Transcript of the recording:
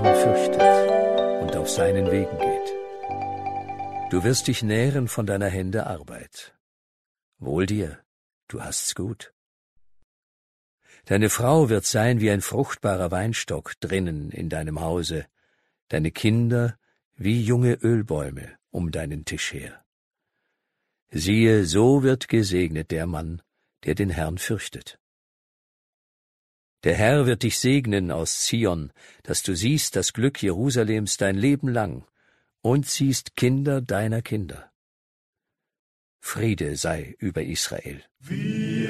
Herrn fürchtet und auf seinen Wegen geht. Du wirst dich nähren von deiner Hände Arbeit. Wohl dir, du hast's gut. Deine Frau wird sein wie ein fruchtbarer Weinstock drinnen in deinem Hause, deine Kinder wie junge Ölbäume um deinen Tisch her. Siehe, so wird gesegnet der Mann, der den Herrn fürchtet. Der Herr wird dich segnen aus Zion, dass du siehst das Glück Jerusalems dein Leben lang und siehst Kinder deiner Kinder. Friede sei über Israel.